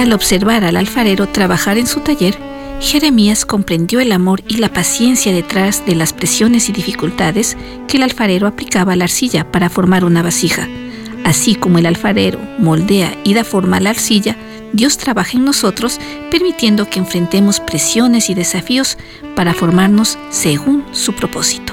Al observar al alfarero trabajar en su taller, Jeremías comprendió el amor y la paciencia detrás de las presiones y dificultades que el alfarero aplicaba a la arcilla para formar una vasija. Así como el alfarero moldea y da forma a la arcilla, Dios trabaja en nosotros, permitiendo que enfrentemos presiones y desafíos para formarnos según su propósito.